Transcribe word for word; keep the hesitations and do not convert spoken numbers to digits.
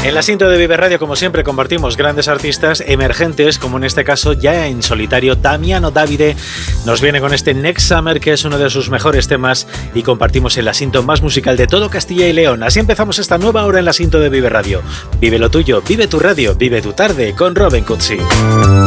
En la cinta de Vive Radio, como siempre, compartimos grandes artistas emergentes, como en este caso, ya en solitario, Damiano Davide nos viene con este Next Summer, que es uno de sus mejores temas, y compartimos el cinta más musical de todo Castilla y León. Así empezamos esta nueva hora en la cinta de Vive Radio. Vive lo tuyo, vive tu radio, vive tu tarde con Robin Cutsi.